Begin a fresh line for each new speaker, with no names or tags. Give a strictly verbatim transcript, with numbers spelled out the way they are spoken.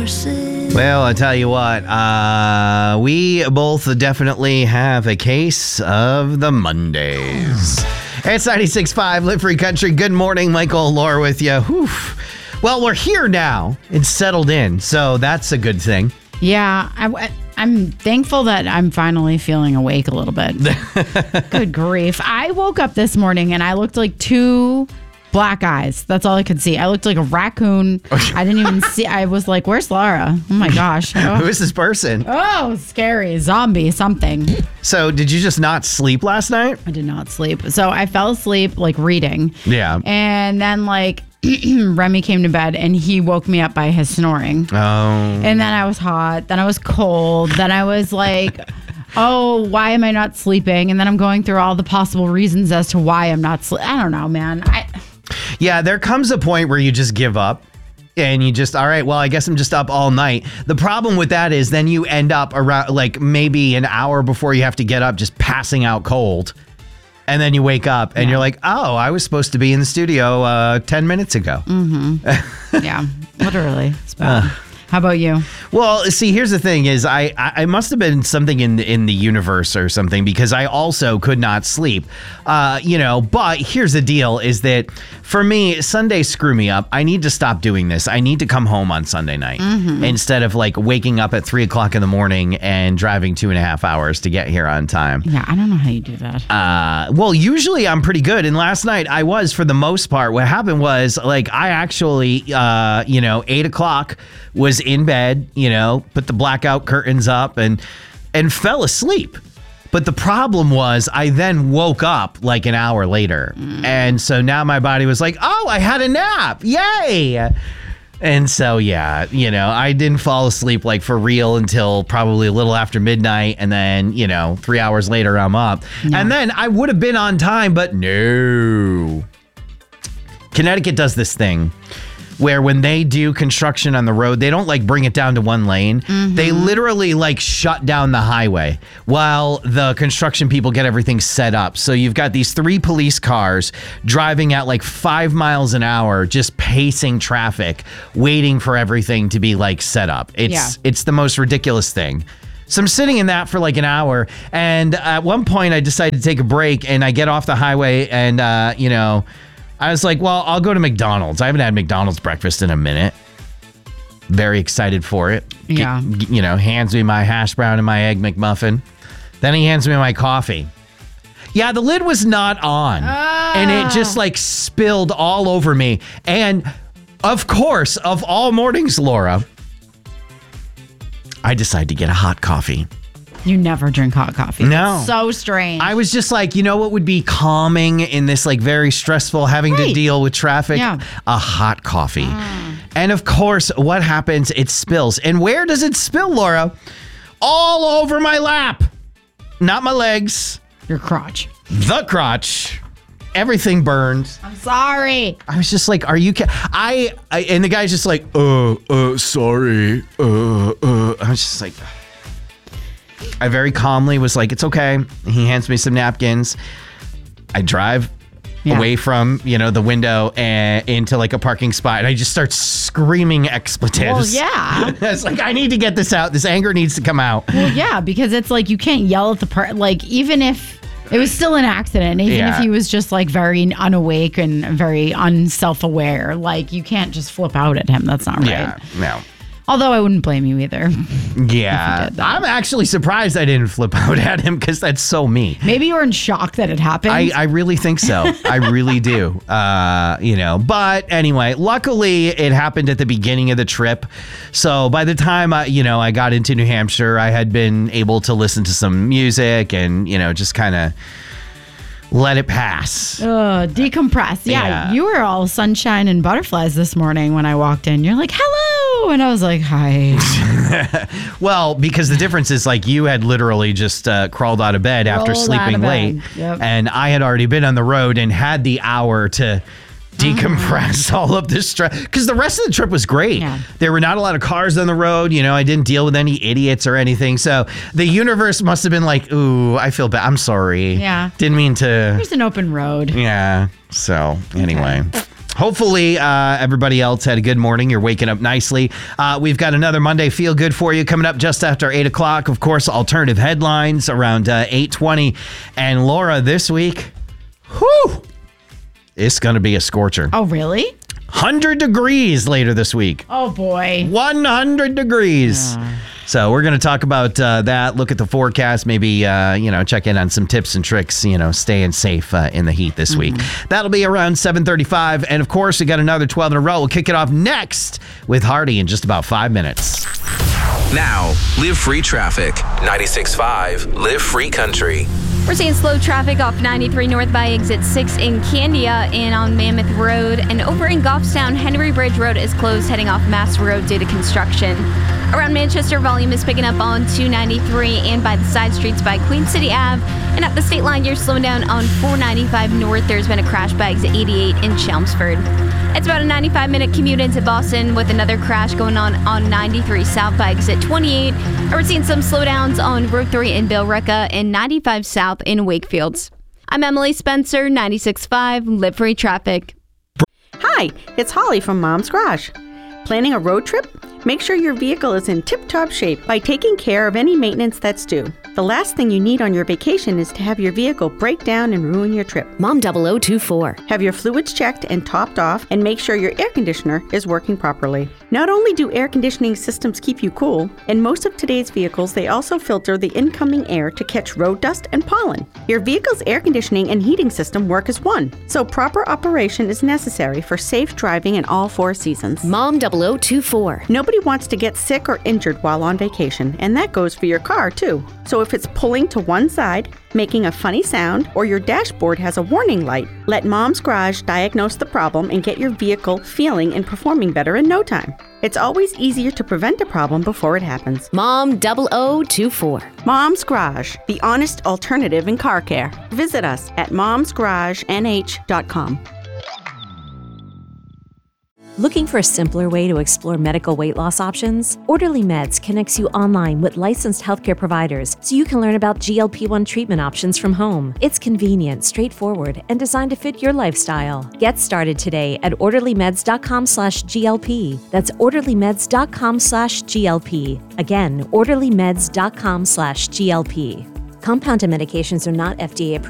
horses.
Well, I tell you what, uh, we both definitely have a case of the Mondays. It's ninety-six point five Live Free Country. Good morning, Michael, Laura with you. Whew. Well, we're here now. It's settled in, so that's a good thing.
Yeah, I, I'm thankful that I'm finally feeling awake a little bit. Good grief. I woke up this morning and I looked like two black eyes. That's all I could see. I looked like a raccoon. I didn't even see. I was like, where's Laura? Oh my gosh. Oh.
Who is this person?
Oh, scary. Zombie, something.
So did you just not sleep last night?
I did not sleep. So I fell asleep like reading.
Yeah.
And then like Remy came to bed and he woke me up by his snoring.
Oh.
And then I was hot. Then I was cold. Then I was like, oh, why am I not sleeping? And then I'm going through all the possible reasons as to why I'm not sleeping. I don't know, man. I...
Yeah, there comes a point where you just give up and you just, all right, well, I guess I'm just up all night. The problem with that is then you end up around like maybe an hour before you have to get up just passing out cold. And then you wake up and yeah. you're like, oh, I was supposed to be in the studio uh, ten minutes ago.
Mm-hmm. Yeah, literally. It's bad. Uh. How about you?
Well, see, here's the thing is I, I, I must have been something in the, in the universe or something because I also could not sleep, uh, you know, but here's the deal is that for me, Sundays screw me up. I need to stop doing this. I need to come home on Sunday night mm-hmm. instead of like waking up at three o'clock in the morning and driving two and a half hours to get here on time.
Yeah, I don't know how you do that.
Uh, well, usually I'm pretty good. And last night I was for the most part. What happened was like I actually, uh, you know, eight o'clock was in bed, you know, put the blackout curtains up and and fell asleep. But the problem was I then woke up like an hour later. Mm. And so now my body was like, oh, I had a nap. Yay. And so, yeah, you know, I didn't fall asleep like for real until probably a little after midnight. And then, you know, three hours later, I'm up. No. And then I would have been on time, but no. Connecticut does this thing where when they do construction on the road, they don't like bring it down to one lane. Mm-hmm. They literally like shut down the highway while the construction people get everything set up. So you've got these three police cars driving at like five miles an hour, just pacing traffic, waiting for everything to be like set up. It's yeah. it's the most ridiculous thing. So I'm sitting in that for like an hour. And at one point I decided to take a break and I get off the highway and, uh, you know, I was like, well, I'll go to McDonald's. I haven't had McDonald's breakfast in a minute. Very excited for it.
Yeah.
Get, you know, hands me my hash brown and my egg McMuffin. Then he hands me my coffee. Yeah, the lid was not on. Oh. And it just like spilled all over me. And of course, of all mornings, Laura, I decided to get a hot coffee.
You never drink hot coffee.
No.
That's so strange.
I was just like, you know what would be calming in this like very stressful having right. to deal with traffic?
Yeah.
A hot coffee.
Mm.
And of course, what happens? It spills. And where does it spill, Laura? All over my lap. Not my legs.
Your crotch.
The crotch. Everything burned.
I'm sorry.
I was just like, are you ca- I, I and the guy's just like, uh, uh, sorry. Uh, uh. I was just like... I very calmly was like, it's okay. He hands me some napkins. I drive yeah. away from, you know, the window and into like a parking spot. And I just start screaming expletives.
Well, yeah.
It's like, I need to get this out. This anger needs to come out.
Well, yeah, because it's like, you can't yell at the part. Like, even if it was still an accident, even yeah. if he was just like very unawake and very unself-aware, like you can't just flip out at him. That's not right.
Yeah, no.
Although I wouldn't blame you either.
Yeah. I'm actually surprised I didn't flip out at him because that's so me.
Maybe you were in shock that it happened.
I, I really think so. I really do. Uh, you know, but anyway, luckily it happened at the beginning of the trip. So by the time I, you know, I got into New Hampshire, I had been able to listen to some music and, you know, just kind of let it pass.
Uh, decompress. Yeah, yeah. You were all sunshine and butterflies this morning when I walked in. You're like, hello. And I was like, hi.
Well, because the difference is like you had literally just uh, crawled out of bed after
Rolled
sleeping late.
Yep.
And I had already been on the road and had the hour to decompress all of this stress, because the rest of the trip was great.
Yeah.
There were not a lot of cars on the road. You know, I didn't deal with any idiots or anything. So the universe must have been like, ooh, I feel bad. I'm sorry.
Yeah.
Didn't mean to.
There's an open road.
Yeah. So anyway.
Okay.
Hopefully, uh, everybody else had a good morning. You're waking up nicely. Uh, we've got another Monday Feel Good for you coming up just after eight o'clock. Of course, alternative headlines around uh, eight twenty. And Laura, this week, whew, it's going to be a scorcher.
Oh, really?
one hundred degrees later this week.
Oh, boy.
one hundred degrees. Uh. So we're going to talk about uh, that, look at the forecast, maybe, uh, you know, check in on some tips and tricks, you know, staying safe uh, in the heat this mm-hmm. week. That'll be around seven thirty-five. And, of course, we got another twelve in a row. We'll kick it off next with Hardy in just about five minutes.
Now, Live Free Traffic. ninety-six point five, Live Free Country.
We're seeing slow traffic off ninety-three north by exit six in Candia and on Mammoth Road. And over in Goffstown, Henry Bridge Road is closed heading off Mass Road due to construction. Around Manchester, volume is picking up on two ninety-three and by the side streets by Queen City Avenue. And at the state line, you're slowing down on four ninety-five north. There's been a crash by exit eighty-eight in Chelmsford. It's about a ninety-five minute commute into Boston with another crash going on on ninety-three south by exit twenty-eight. And we're seeing some slowdowns on Route three in Billerica and ninety-five south in Wakefields. I'm Emily Spencer, ninety-six point five, Live Free Traffic.
Hi, it's Holly from Mom's Garage. Planning a road trip? Make sure your vehicle is in tip-top shape by taking care of any maintenance that's due. The last thing you need on your vacation is to have your vehicle break down and ruin your trip.
Mom double oh two four.
Have your fluids checked and topped off, and make sure your air conditioner is working properly. Not only do air conditioning systems keep you cool, in most of today's vehicles they also filter the incoming air to catch road dust and pollen. Your vehicle's air conditioning and heating system work as one, so proper operation is necessary for safe driving in all four seasons.
Mom double oh two four.
Nobody wants to get sick or injured while on vacation, and that goes for your car too. So if it's pulling to one side, making a funny sound, or your dashboard has a warning light, let Mom's Garage diagnose the problem and get your vehicle feeling and performing better in no time. It's always easier to prevent a problem before it happens.
Mom double oh two four.
Mom's Garage, the honest alternative in car care. Visit us at moms garage n h dot com.
Looking for a simpler way to explore medical weight loss options? Orderly Meds connects you online with licensed healthcare providers so you can learn about G L P one treatment options from home. It's convenient, straightforward, and designed to fit your lifestyle. Get started today at orderlymeds.com slash GLP. That's orderlymeds.com slash GLP. Again, orderlymeds.com slash GLP. Compounded medications are not F D A approved